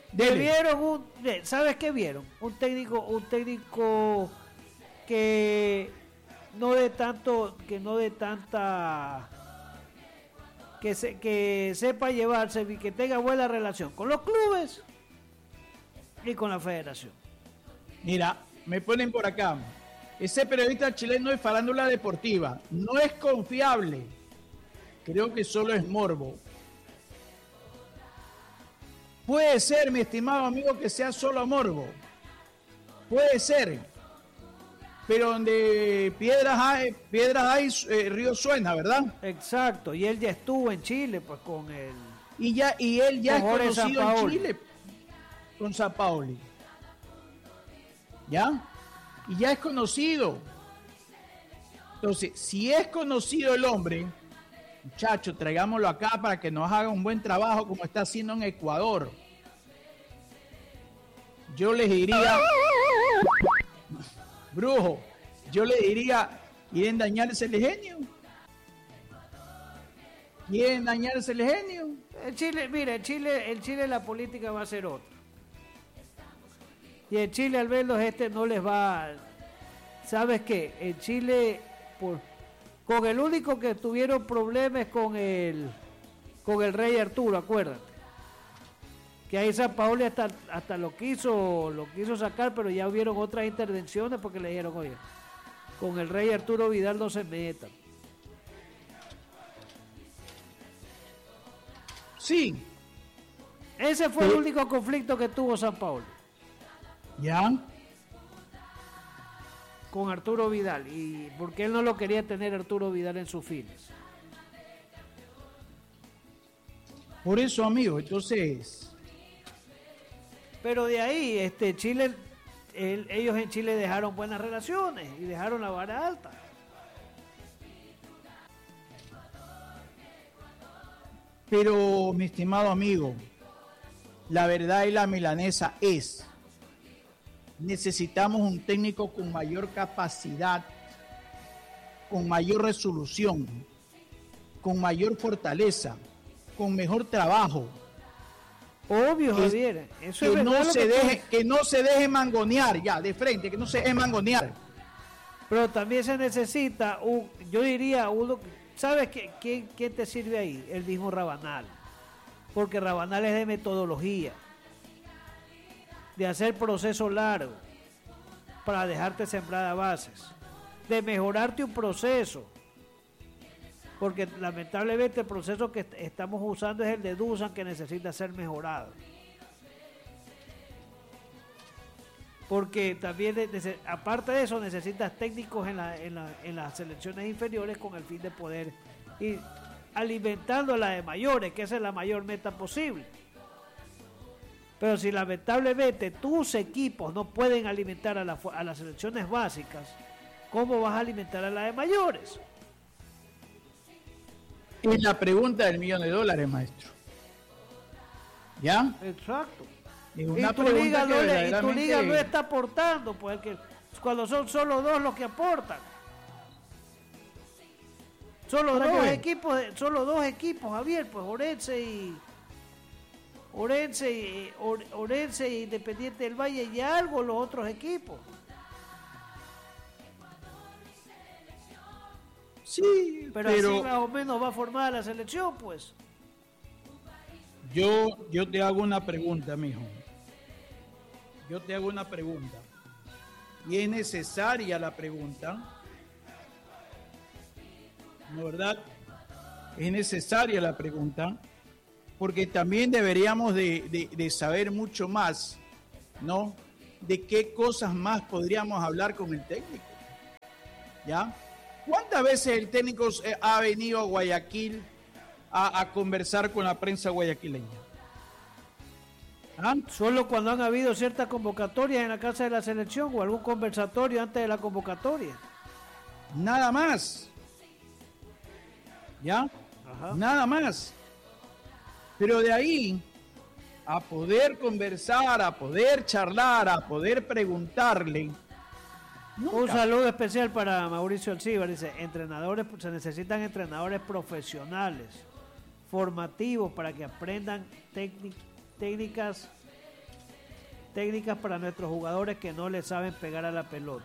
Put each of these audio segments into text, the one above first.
¿Sabes qué vieron? Un técnico que no de tanta que sepa llevarse y que tenga buena relación con los clubes y con la federación. Mira, me ponen por acá. Ese periodista chileno de farándula deportiva no es confiable. Creo que solo es morbo. Puede ser, mi estimado amigo, que sea solo morbo. Puede ser. Pero donde piedras hay, río suena, ¿verdad? Exacto. Y él ya estuvo en Chile, pues con él. Y él ya es conocido en Chile con Sampaoli. ¿Ya? Y ya es conocido. Entonces, si es conocido el hombre, muchachos, traigámoslo acá para que nos haga un buen trabajo como está haciendo en Ecuador. Yo les diría, brujo, ¿quieren dañarse el genio? ¿Quieren dañarse el genio? En Chile la política va a ser otra. Y en Chile al verlos no les va. ¿Sabes qué? En Chile con el único que tuvieron problemas con el rey Arturo, acuérdate. Que ahí Sampaoli hasta lo quiso sacar, pero ya hubieron otras intervenciones porque le dijeron, oye, con el rey Arturo Vidal no se metan. Sí. Ese fue el único conflicto que tuvo Sampaoli. ¿Ya? Con Arturo Vidal, y porque él no lo quería tener Arturo Vidal en sus filas. Por eso, amigo, entonces. Pero de ahí, Chile, ellos en Chile dejaron buenas relaciones y dejaron la vara alta. Pero, mi estimado amigo, la verdad y la milanesa es. Necesitamos un técnico con mayor capacidad, con mayor resolución, con mayor fortaleza, con mejor trabajo. Obvio, Javier. Eso que no se deje mangonear ya de frente, que no se deje mangonear. Pero también se necesita, yo diría, ¿sabes quién te sirve ahí? El mismo Rabanal. Porque Rabanal es de metodología, de hacer proceso largo para dejarte sembrada bases, de mejorarte un proceso, porque lamentablemente el proceso que estamos usando es el de Dusan, que necesita ser mejorado, porque también aparte de eso necesitas técnicos en las selecciones inferiores con el fin de poder ir alimentando a la de mayores, que esa es la mayor meta posible. Pero si lamentablemente tus equipos no pueden alimentar a las selecciones básicas, ¿cómo vas a alimentar a las de mayores? Es la pregunta del $1.000.000, maestro. ¿Ya? Exacto. Y tu liga no está aportando, pues cuando son solo dos los que aportan. Solo dos equipos, Javier, pues Orense y Independiente del Valle y algo los otros equipos. Sí, pero así más o menos va formada la selección, pues. Yo te hago una pregunta, mijo. Yo te hago una pregunta. Y es necesaria la pregunta. ¿No, verdad? Es necesaria la pregunta. Porque también deberíamos de saber mucho más, ¿no? De qué cosas más podríamos hablar con el técnico. ¿Ya? ¿Cuántas veces el técnico ha venido a Guayaquil a conversar con la prensa guayaquileña? ¿Ah? Solo cuando han habido ciertas convocatorias en la casa de la selección o algún conversatorio antes de la convocatoria. Nada más. ¿Ya? Ajá. Nada más. Pero de ahí a poder conversar, a poder charlar, a poder preguntarle. Nunca. Un saludo especial para Mauricio Alcíbar. Dice, se necesitan entrenadores profesionales, formativos, para que aprendan técnicas técnicas para nuestros jugadores que no le saben pegar a la pelota.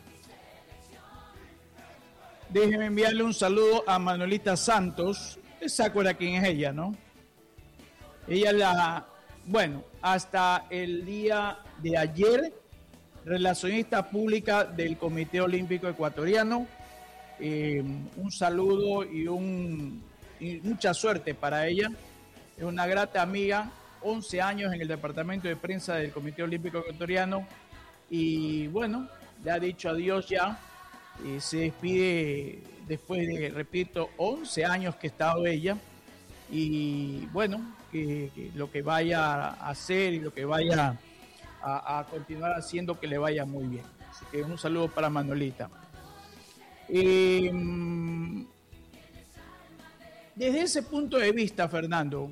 Déjeme enviarle un saludo a Manuelita Santos. ¿Se acuerda quién es ella, no? Ella hasta el día de ayer, relacionista pública del Comité Olímpico Ecuatoriano. Un saludo y mucha suerte para ella. Es una grata amiga, 11 años en el departamento de prensa del Comité Olímpico Ecuatoriano. Y bueno, le ha dicho adiós ya. Se despide después de, repito, 11 años que ha estado ella. Y bueno, que lo que vaya a hacer y lo que vaya a continuar haciendo, que le vaya muy bien. Así que un saludo para Manuelita. Desde ese punto de vista, Fernando,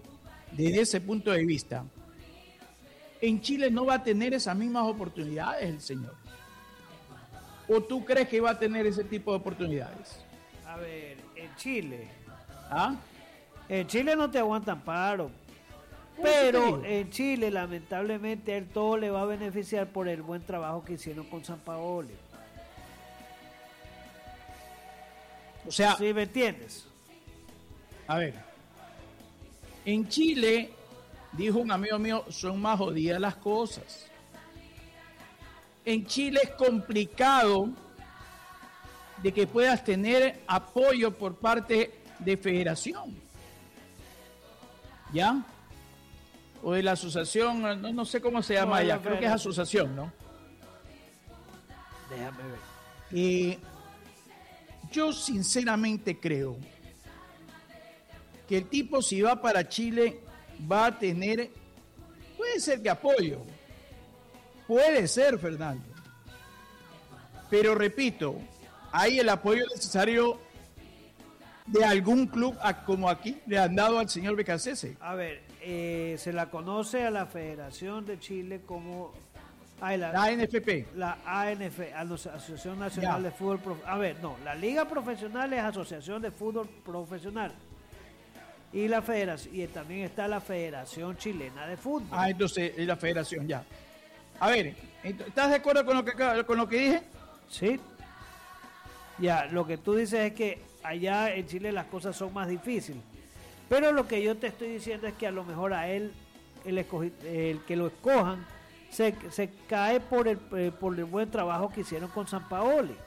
en Chile no va a tener esas mismas oportunidades el señor. ¿O tú crees que va a tener ese tipo de oportunidades? A ver, en Chile. ¿Ah? En Chile no te aguantan paro. Pero en Chile, lamentablemente, él todo le va a beneficiar por el buen trabajo que hicieron con Sampaoli. O sea, ¿Sí me entiendes? A ver, en Chile, dijo un amigo mío, son más jodidas las cosas. En Chile es complicado de que puedas tener apoyo por parte de federación. ¿Ya? O de la asociación, no sé cómo se llama allá, creo que es asociación, ¿no? Déjame ver. Yo sinceramente creo que el tipo, si va para Chile, va a tener, puede ser que apoyo, puede ser, Fernando, pero repito, hay el apoyo necesario de algún club, como aquí le han dado al señor Becasese. A ver, se la conoce a la Federación de Chile como la ANFP. La ANF, Asociación Nacional de Fútbol. A ver, no, la Liga Profesional es Asociación de Fútbol Profesional. Y la federación, y también está la Federación Chilena de Fútbol. Entonces es la federación, ya. A ver, ¿estás de acuerdo con lo que dije? Sí. Ya, lo que tú dices es que allá en Chile las cosas son más difíciles. Pero lo que yo te estoy diciendo es que a lo mejor a él, el que lo escojan, se cae por el buen trabajo que hicieron con Sampaoli.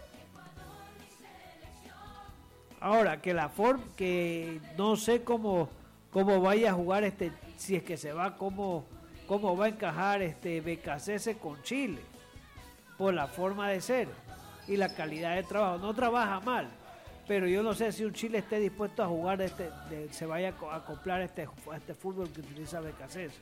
Ahora, que no sé cómo vaya a jugar si es que se va, cómo va a encajar Becasese con Chile, por la forma de ser y la calidad de trabajo. No trabaja mal, pero yo no sé si un Chile esté dispuesto a jugar se vaya a acoplar a este fútbol que utiliza Becasese.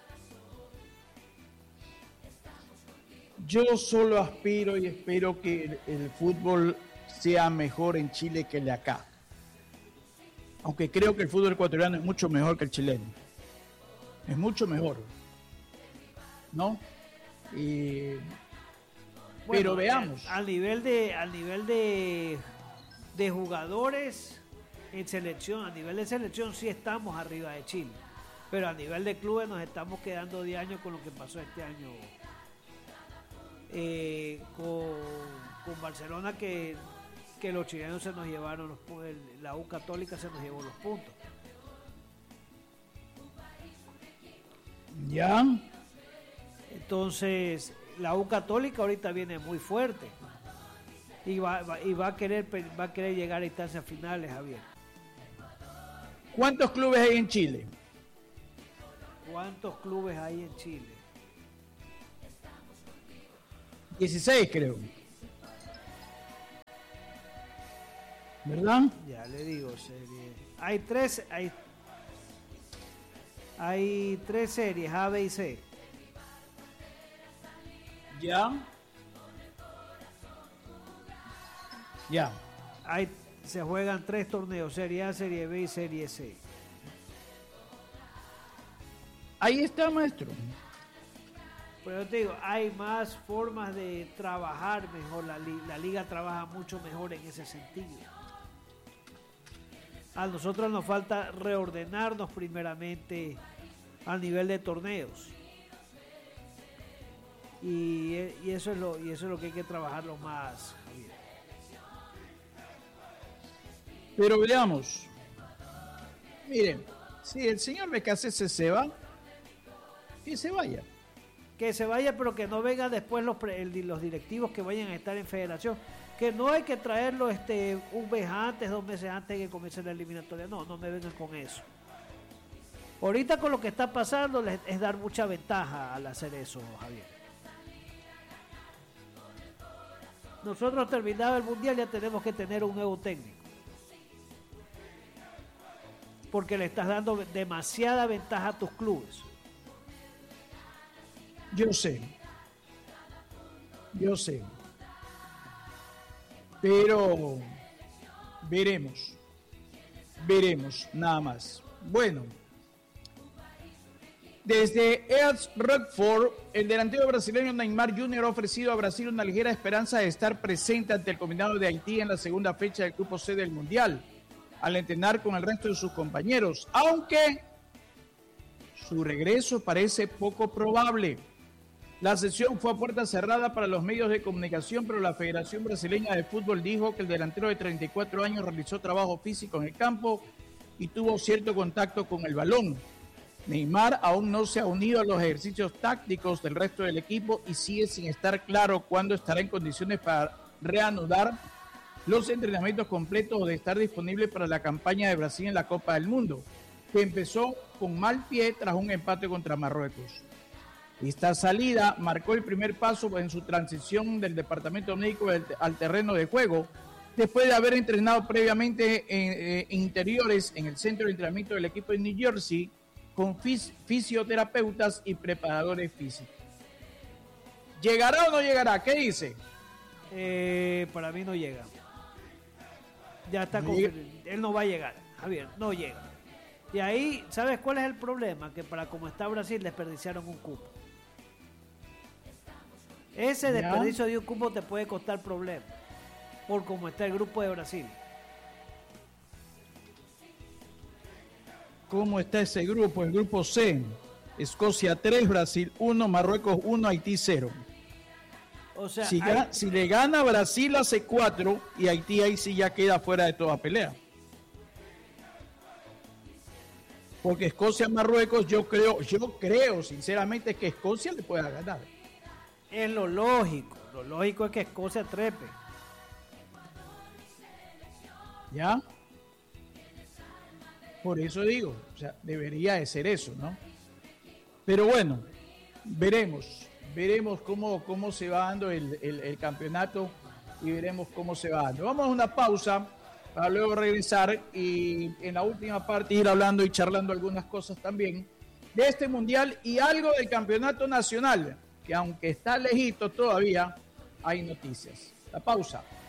Yo solo aspiro y espero que el fútbol sea mejor en Chile que el de acá. Aunque creo que el fútbol ecuatoriano es mucho mejor que el chileno. Es mucho mejor. ¿No? Pero veamos. Al nivel de jugadores en selección, a nivel de selección sí estamos arriba de Chile. Pero a nivel de clubes nos estamos quedando de año con lo que pasó este año. Con Barcelona, que los chilenos se nos llevaron la U Católica se nos llevó los puntos. Ya. Entonces la U Católica ahorita viene muy fuerte y va a querer llegar a instancias finales, Javier. ¿Cuántos clubes hay en Chile? ¿Cuántos clubes hay en Chile? 16, creo. ¿Verdad? Ya le digo, hay tres series, A, B y C. Ya. Se juegan 3 torneos, Serie A, Serie B y Serie C. Ahí está, maestro. Pero yo te digo, hay más formas de trabajar mejor. La liga trabaja mucho mejor en ese sentido. A nosotros nos falta reordenarnos primeramente al nivel de torneos. y eso es lo que hay que trabajarlo más, Javier. Pero veamos, miren, si el señor Becasese se va, que se vaya. Que se vaya, pero que no vengan después los directivos que vayan a estar en federación. Que no hay que traerlo un mes antes, 2 meses antes de que comience la eliminatoria. No me vengan con eso. Ahorita con lo que está pasando es dar mucha ventaja al hacer eso, Javier. Nosotros terminado el mundial ya tenemos que tener un nuevo técnico. Porque le estás dando demasiada ventaja a tus clubes. Yo sé. Pero veremos nada más. Bueno, desde East Rockford, el delantero brasileño Neymar Jr. ha ofrecido a Brasil una ligera esperanza de estar presente ante el combinado de Haití en la segunda fecha del Grupo C del Mundial, al entrenar con el resto de sus compañeros, aunque su regreso parece poco probable. La sesión fue a puerta cerrada para los medios de comunicación, pero la Federación Brasileña de Fútbol dijo que el delantero de 34 años realizó trabajo físico en el campo y tuvo cierto contacto con el balón. Neymar aún no se ha unido a los ejercicios tácticos del resto del equipo y sigue sin estar claro cuándo estará en condiciones para reanudar los entrenamientos completos o de estar disponible para la campaña de Brasil en la Copa del Mundo, que empezó con mal pie tras un empate contra Marruecos. Esta salida marcó el primer paso en su transición del departamento médico al terreno de juego, después de haber entrenado previamente en interiores en el centro de entrenamiento del equipo de New Jersey con fisioterapeutas y preparadores físicos. ¿Llegará o no llegará? ¿Qué dice? Para mí no llega. Ya está él no va a llegar, Javier, no llega. Y ahí, ¿sabes cuál es el problema? Que para como está Brasil desperdiciaron un cupo. Ese desperdicio de un cupo te puede costar problemas por cómo está el grupo de Brasil. ¿Cómo está ese grupo? El grupo C. Escocia 3, Brasil 1, Marruecos 1, Haití 0. O sea, si le gana Brasil hace 4 y Haití ahí sí ya queda fuera de toda pelea. Porque Escocia-Marruecos yo creo sinceramente que Escocia le pueda ganar. Es lo lógico es que Escocia trepe. ¿Ya? Por eso digo, o sea, debería de ser eso, ¿no? Pero bueno, veremos cómo se va dando el campeonato y veremos cómo se va dando. Vamos a una pausa para luego regresar y en la última parte ir hablando y charlando algunas cosas también de este mundial y algo del campeonato nacional, que aunque está lejito todavía, hay noticias. La pausa.